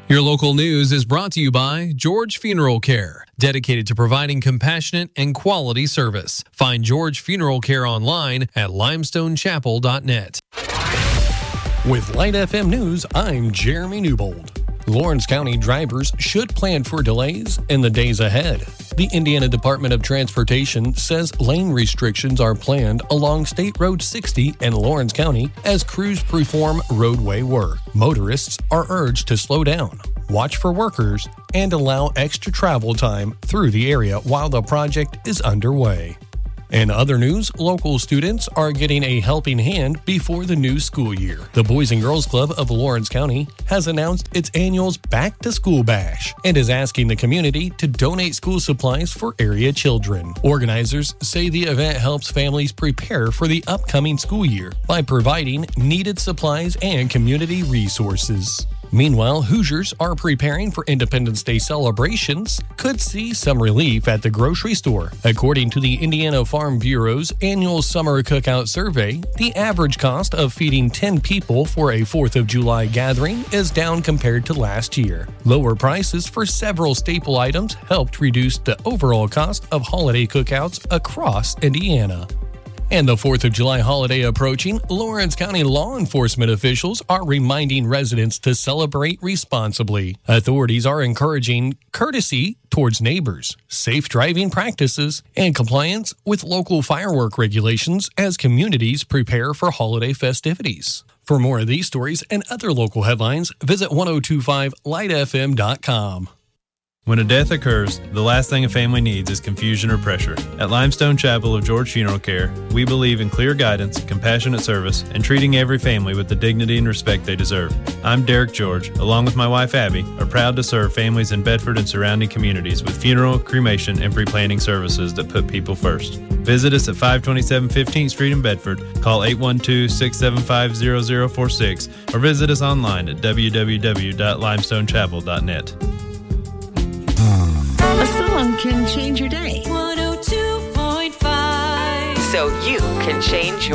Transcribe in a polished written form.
Your local news is brought to you by George Funeral Care, dedicated to providing compassionate and quality service. Find George Funeral Care online at limestonechapel.net. With Light FM News, I'm Jeremy Newbold. Lawrence County drivers should plan for delays in the days ahead. The Indiana Department of Transportation says lane restrictions are planned along State Road 60 in Lawrence County as crews perform roadway work. Motorists are urged to slow down, watch for workers, and allow extra travel time through the area while the project is underway. In other news, local students are getting a helping hand before the new school year. The Boys and Girls Club of Lawrence County has announced its annual Back to School Bash and is asking the community to donate school supplies for area children. Organizers say the event helps families prepare for the upcoming school year by providing needed supplies and community resources. Meanwhile, Hoosiers are preparing for Independence Day celebrations, could see some relief at the grocery store. According to the Indiana Farm Bureau's annual summer cookout survey, the average cost of feeding 10 people for a 4th of July gathering is down compared to last year. Lower prices for several staple items helped reduce the overall cost of holiday cookouts across Indiana. And the 4th of July holiday approaching, Lawrence County law enforcement officials are reminding residents to celebrate responsibly. Authorities are encouraging courtesy towards neighbors, safe driving practices, and compliance with local firework regulations as communities prepare for holiday festivities. For more of these stories and other local headlines, visit 1025lightfm.com. When a death occurs, the last thing a family needs is confusion or pressure. At Limestone Chapel of George Funeral Care, we believe in clear guidance, compassionate service, and treating every family with the dignity and respect they deserve. I'm Derek George, along with my wife Abby, are proud to serve families in Bedford and surrounding communities with funeral, cremation, and pre-planning services that put people first. Visit us at 527 15th Street in Bedford, call 812-675-0046, or visit us online at www.limestonechapel.net. A song can change your day. 102.5. So you can change your